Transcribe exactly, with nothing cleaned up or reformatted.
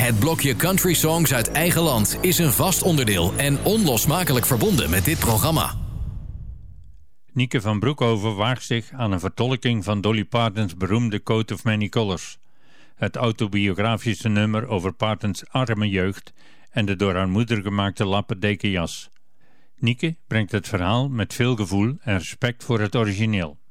Het blokje Country Songs uit eigen land is een vast onderdeel en onlosmakelijk verbonden met dit programma. Nieke van Broekhoven waagt zich aan een vertolking van Dolly Partons beroemde Coat of Many Colors. Het autobiografische nummer over Partons arme jeugd en de door haar moeder gemaakte lappendeken jas. Nieke brengt het verhaal met veel gevoel en respect voor het origineel.